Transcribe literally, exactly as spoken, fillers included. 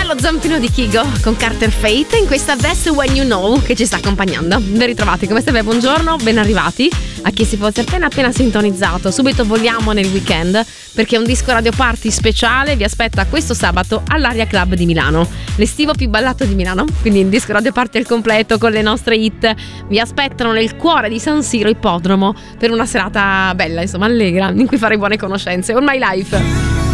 Lo zampino di Kygo con Carter Fate in questa Best When You Know che ci sta accompagnando. Ben ritrovati, come state? Buongiorno, ben arrivati a chi si fosse appena appena sintonizzato. Subito voliamo nel weekend perché un disco radio party speciale vi aspetta questo sabato all'Aria Club di Milano, l'estivo più ballato di Milano, quindi un disco radio party al completo con le nostre hit vi aspettano nel cuore di San Siro Ippodromo per una serata bella, insomma allegra, in cui fare buone conoscenze. All My Life.